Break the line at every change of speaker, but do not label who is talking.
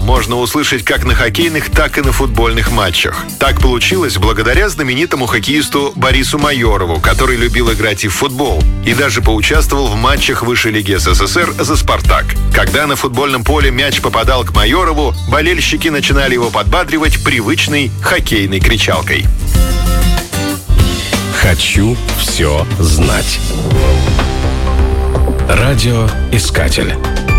можно услышать как на хоккейных, так и на футбольных матчах. Так получилось благодаря знаменитому хоккеисту Борису Майорову, который любил играть и в футбол, и даже поучаствовал в матчах высшей лиги СССР за «Спартак». Когда на футбольном поле мяч попадал к Майорову, болельщики начинали его подбадривать привычной хоккейной кричалкой.
Хочу все знать. Радиоискатель.